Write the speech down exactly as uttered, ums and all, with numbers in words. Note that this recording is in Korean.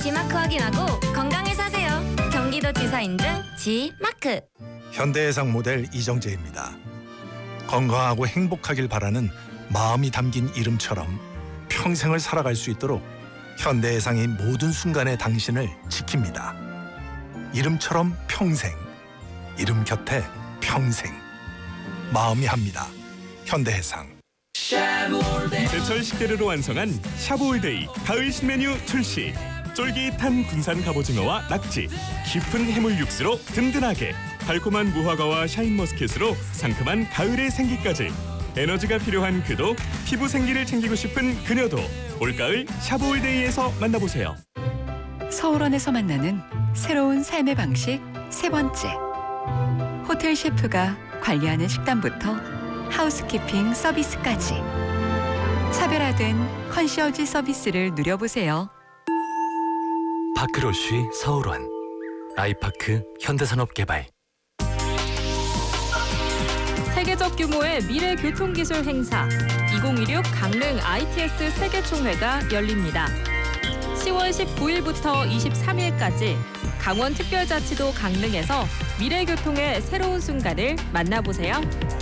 G마크 확인하고 건강을 사세요. 경기도지사 인증 G마크. 현대해상 모델 이정재입니다. 건강하고 행복하길 바라는 마음이 담긴 이름처럼 평생을 살아갈 수 있도록 현대해상이 모든 순간에 당신을 지킵니다. 이름처럼 평생, 이름 곁에 평생. 마음이 합니다. 현대해상. 제철 식재료로 완성한 샤브올데이 가을 신메뉴 출시. 쫄깃한 군산 갑오징어와 낙지, 깊은 해물 육수로 든든하게, 달콤한 무화과와 샤인머스켓으로 상큼한 가을의 생기까지. 에너지가 필요한 그도, 피부 생기를 챙기고 싶은 그녀도 올가을 샤브올데이에서 만나보세요. 서울원에서 만나는 새로운 삶의 방식 세 번째. 호텔 셰프가 관리하는 식단부터 하우스키핑 서비스까지 차별화된 컨시어지 서비스를 누려보세요. 파크로쉬 서울원, 아이파크 현대산업개발. 세계적 규모의 미래교통기술 행사 이천이십육 강릉 아이티에스 세계총회가 열립니다. 시월 십구일부터 이십삼일까지 강원특별자치도 강릉에서 미래교통의 새로운 순간을 만나보세요.